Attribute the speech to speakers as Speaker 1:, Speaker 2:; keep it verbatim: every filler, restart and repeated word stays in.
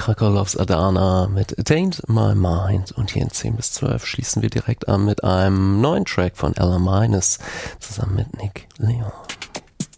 Speaker 1: Krakalovs Adana mit Attained My Mind. Und hier in zehn bis zwölf schließen wir direkt an mit einem neuen Track von Ella Minus zusammen mit Nick Leon.